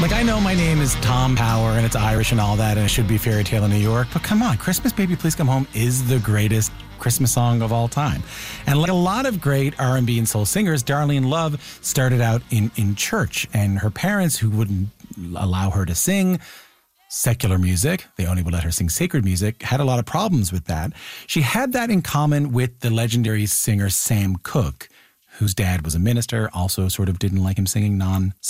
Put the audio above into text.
Like, I know my name is Tom Power and it's Irish and all that, and it should be Fairy Tale in New York, but come on, Christmas Baby Please Come Home is the greatest Christmas song of all time. And like a lot of great R&B and soul singers, Darlene Love started out in church, and her parents, who wouldn't allow her to sing secular music, they only would let her sing sacred music, had a lot of problems with that. She had that in common with the legendary singer Sam Cooke, whose dad was a minister, also sort of didn't like him singing